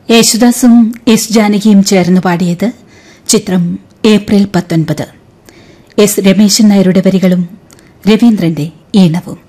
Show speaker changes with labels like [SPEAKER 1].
[SPEAKER 1] യേശുദാസും എസ് ജാനകിയും ചേർന്ന് പാടിയത് ചിത്രം ഏപ്രിൽ 19. എസ് രമേശൻ നായരുടെ വരികളും രവീന്ദ്രന്റെ ഈണവും.